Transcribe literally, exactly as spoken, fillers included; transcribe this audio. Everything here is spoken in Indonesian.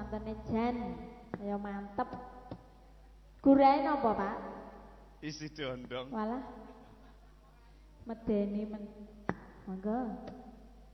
mantene Jan. Kaya mantep. Gurahe napa, Pak? Isi dondong. Walah. Medeni men. Monggo.